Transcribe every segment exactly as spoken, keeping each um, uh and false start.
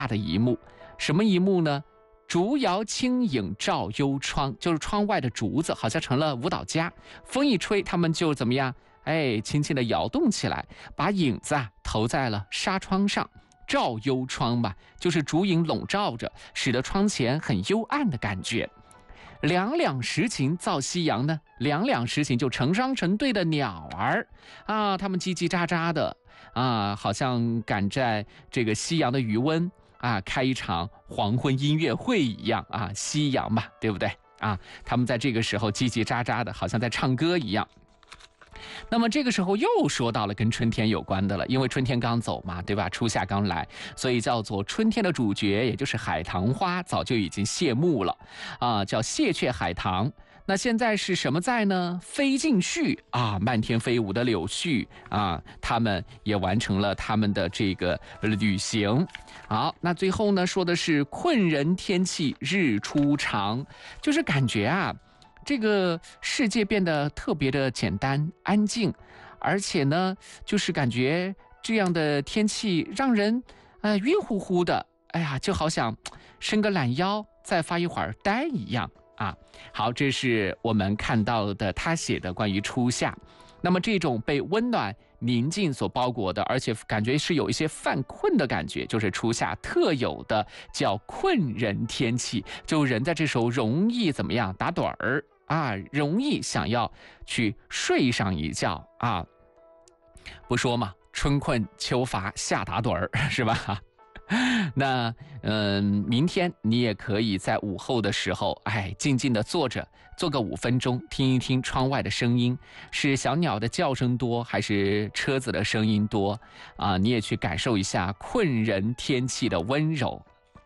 的一幕。什么一幕呢？竹摇轻影照幽窗，就是窗外的竹子好像成了舞蹈家，风一吹，他们就怎么样？哎，轻轻地摇动起来，把影子啊投在了纱窗上。照幽窗吧，就是竹影笼罩着，使得窗前很幽暗的感觉。两两时晴造夕阳呢，两两时晴就成双成对的鸟儿啊，它们叽叽喳喳的啊，好像赶在这个夕阳的余温啊，开一场黄昏音乐会一样啊，夕阳嘛，对不对啊？他们在这个时候叽叽喳喳的，好像在唱歌一样。那么这个时候又说到了跟春天有关的了，因为春天刚走嘛，对吧？初夏刚来，所以叫做春天的主角，也就是海棠花，早就已经谢幕了啊，叫谢却海棠。那现在是什么在呢？飞尽絮啊，漫天飞舞的柳絮啊，他们也完成了他们的这个旅行。好，那最后呢，说的是困人天气日初长，就是感觉啊，这个世界变得特别的简单安静，而且呢，就是感觉这样的天气让人呃晕乎乎的，哎呀，就好想伸个懒腰再发一会儿呆一样啊。好，这是我们看到的他写的关于初夏。那么这种被温暖宁静所包裹的，而且感觉是有一些犯困的感觉，就是初夏特有的叫困人天气，就人在这时候容易怎么样打盹儿啊，容易想要去睡上一觉啊。不说嘛，春困秋乏夏打盹儿，是吧？那嗯，明天你也可以在午后的时候，哎，静静地坐着，坐个五分钟，听一听窗外的声音，是小鸟的叫声多，还是车子的声音多啊？你也去感受一下困人天气的温柔。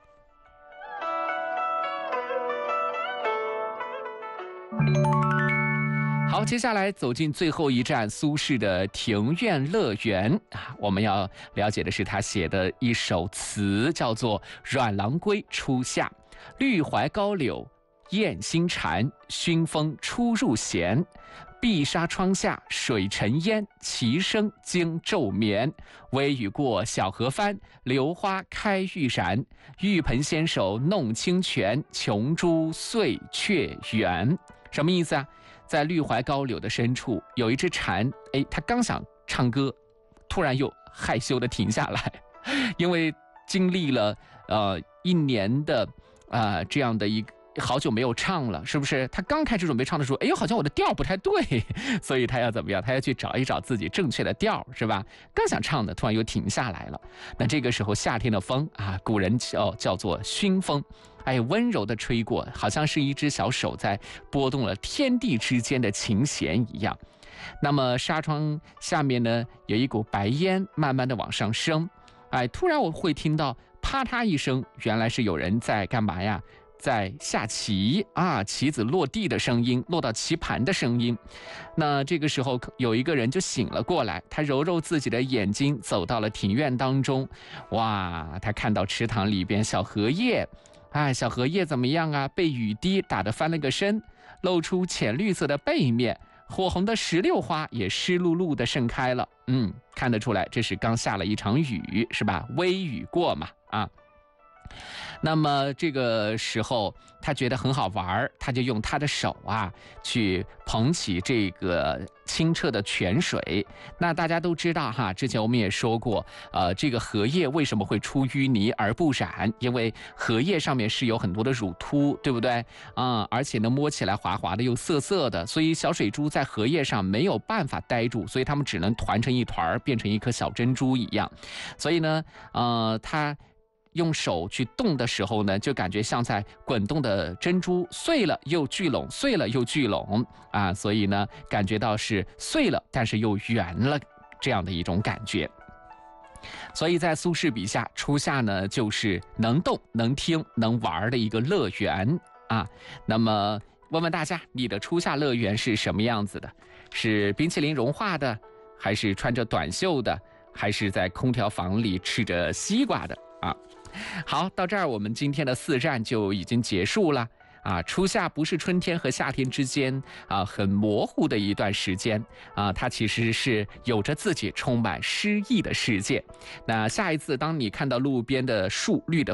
好，接下来走进最后一站，苏轼的庭院乐园啊，我们要了解的是他写的一首词，叫做《阮郎归初夏》。绿怀高柳燕新蝉，熏风初入弦。碧纱窗下水沉烟，齐声惊昼眠。微雨过小河翻，榴花开欲燃。玉盆纤手弄清泉，琼珠碎却圆。什么意思啊？在绿怀高柳的深处有一只蝉，哎，它刚想唱歌，突然又害羞地停下来，因为经历了呃一年的啊、呃、这样的一个好久没有唱了，是不是？他刚开始准备唱的时候，哎呦，好像我的调不太对，所以他要怎么样？他要去找一找自己正确的调，是吧？刚想唱的，突然又停下来了。那这个时候，夏天的风啊，古人叫叫做熏风，哎，温柔的吹过，好像是一只小手在拨动了天地之间的琴弦一样。那么纱窗下面呢，有一股白烟慢慢的往上升，哎，突然我会听到啪嗒一声，原来是有人在干嘛呀？在下棋啊，棋子落地的声音，落到棋盘的声音。那这个时候有一个人就醒了过来，他揉揉自己的眼睛，走到了庭院当中。哇，他看到池塘里边小荷叶，哎，小荷叶怎么样啊？被雨滴打得翻了个身，露出浅绿色的背面，火红的石榴花也湿漉漉的盛开了。嗯，看得出来这是刚下了一场雨，是吧？微雨过嘛，啊。那么这个时候他觉得很好玩，他就用他的手啊去捧起这个清澈的泉水。那大家都知道哈，之前我们也说过，呃，这个荷叶为什么会出淤泥而不染？因为荷叶上面是有很多的乳突，对不对啊、嗯？而且呢，摸起来滑滑的又涩涩的，所以小水珠在荷叶上没有办法呆住，所以它们只能团成一团，变成一颗小珍珠一样。所以呢，呃，它用手去动的时候呢，就感觉像在滚动的珍珠，碎了又聚拢，碎了又聚拢啊，所以呢，感觉到是碎了，但是又圆了这样的一种感觉。所以在苏轼笔下，初夏呢就是能动、能听、能玩的一个乐园啊。那么问问大家，你的初夏乐园是什么样子的？是冰淇淋融化的，还是穿着短袖的，还是在空调房里吃着西瓜的啊？好，到这儿我们今天的四站就已经结束了啊，初夏不是春天和夏天之间啊很模糊的一段时间啊，它其实是有着自己充满诗意的世界。那下一次当你看到路边的树绿的